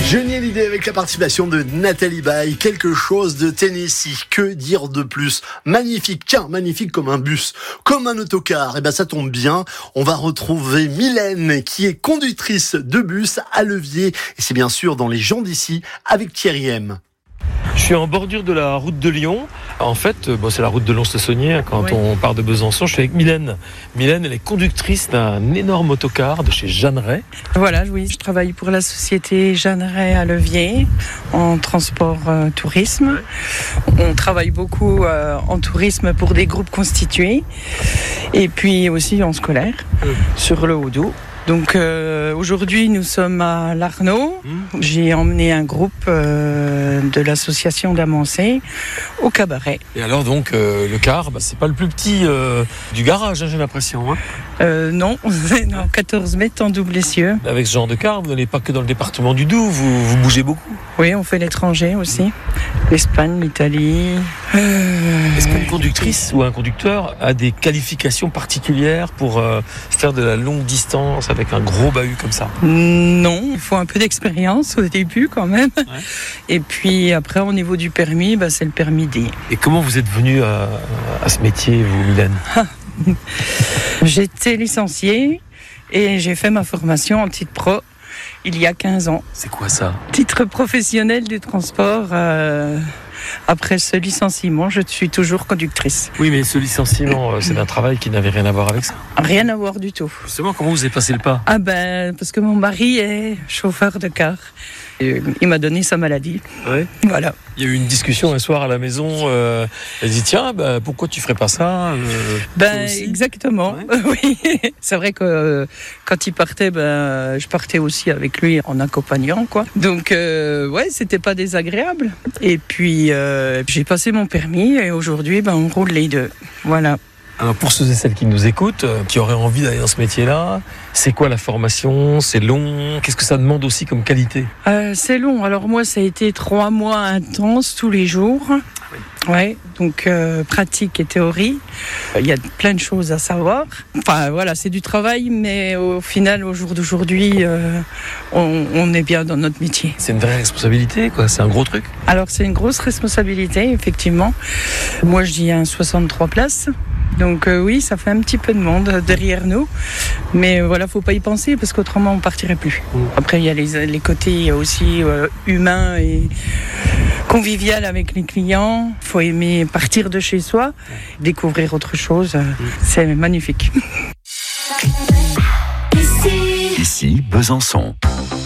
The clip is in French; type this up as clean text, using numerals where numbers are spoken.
Johnny Hallyday avec la participation de Nathalie Baye. Quelque chose de Tennessee. Que dire de plus? Magnifique. Tiens, magnifique comme un bus, comme un autocar. Et ben, ça tombe bien. On va retrouver Mylène, qui est conductrice de bus à levier. Et c'est bien sûr dans Les gens d'ici avec Thierry M. Je suis en bordure de la route de Lyon. En fait, c'est la route de Lons-le-Saunier. Quand on part de Besançon, je suis avec Mylène. Mylène, elle est conductrice d'un énorme autocar de chez Jeanneret. Voilà, oui, je travaille pour la société Jeanneret à Levier en transport tourisme. On travaille beaucoup en tourisme pour des groupes constitués et puis aussi en scolaire sur le Haut-Doubs. Donc aujourd'hui nous sommes à Larnaud. J'ai emmené un groupe de l'association d'Amancé au cabaret. Et alors donc le car, c'est pas le plus petit du garage, j'ai l'impression. Non, 14 mètres en double essieu. Avec ce genre de car, vous n'allez pas que dans le département du Doubs, vous bougez beaucoup. Oui, on fait l'étranger aussi. L'Espagne, l'Italie. Est-ce qu'une conductrice ou un conducteur a des qualifications particulières pour faire de la longue distance avec un gros bahut comme ça? Non, il faut un peu d'expérience au début quand même. Ouais. Et puis après, au niveau du permis, c'est le permis D. Et comment vous êtes venue à ce métier, vous, Mylène? J'étais licenciée et j'ai fait ma formation en titre pro il y a 15 ans. C'est quoi ça? Titre professionnel du transport. Après ce licenciement, je suis toujours conductrice. Oui, mais ce licenciement, c'est un travail qui n'avait rien à voir avec ça. Rien à voir du tout. Justement, comment vous avez passé le pas? Parce que mon mari est chauffeur de car. Et il m'a donné sa maladie. Ouais. Voilà. Il y a eu une discussion un soir à la maison. Elle dit tiens, pourquoi tu ferais pas ça? Exactement. Ouais. Oui. C'est vrai que quand il partait, je partais aussi avec lui en accompagnant, quoi. Donc c'était pas désagréable. Et puis j'ai passé mon permis et aujourd'hui, on roule les deux. Voilà. Alors pour ceux et celles qui nous écoutent, qui auraient envie d'aller dans ce métier-là, c'est quoi la formation? C'est long? Qu'est-ce que ça demande aussi comme qualité? C'est long. Alors moi, ça a été 3 mois intenses tous les jours. Oui. Ouais, donc pratique et théorie. Il y a plein de choses à savoir. Enfin voilà, c'est du travail, mais au final, au jour d'aujourd'hui, on est bien dans notre métier. C'est une vraie responsabilité, quoi. C'est un gros truc. Alors c'est une grosse responsabilité, effectivement. Moi, je dis un 63 places. Donc oui, ça fait un petit peu de monde derrière nous. Mais voilà, faut pas y penser parce qu'autrement on partirait plus. Après, il y a les côtés aussi humains et convivial avec les clients. Il faut aimer partir de chez soi, découvrir autre chose. C'est magnifique. Ici, Besançon.